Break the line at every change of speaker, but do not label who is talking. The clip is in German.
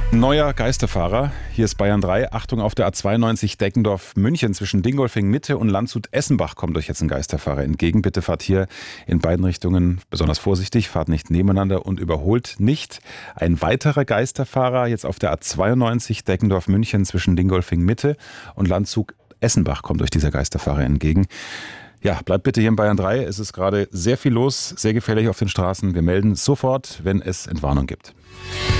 Neuer Geisterfahrer. Hier ist Bayern 3. Achtung, auf der A92 Deckendorf-München zwischen Dingolfing-Mitte und Landshut-Essenbach kommt euch jetzt ein Geisterfahrer entgegen. Bitte fahrt hier in beiden Richtungen besonders vorsichtig, fahrt nicht nebeneinander und überholt nicht. Ein weiterer Geisterfahrer jetzt auf der A92 Deckendorf-München zwischen Dingolfing-Mitte und Landshut-Essenbach kommt euch dieser Geisterfahrer entgegen. Ja, bleibt bitte hier in Bayern 3. Es ist gerade sehr viel los, sehr gefährlich auf den Straßen. Wir melden sofort, wenn es Entwarnung gibt.